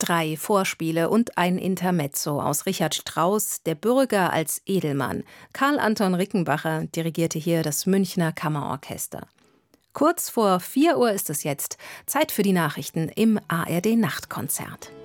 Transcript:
3 Vorspiele und ein Intermezzo aus Richard Strauss, Der Bürger als Edelmann. Karl Anton Rickenbacher dirigierte hier das Münchner Kammerorchester. Kurz vor 4 Uhr ist es jetzt. Zeit für die Nachrichten im ARD-Nachtkonzert.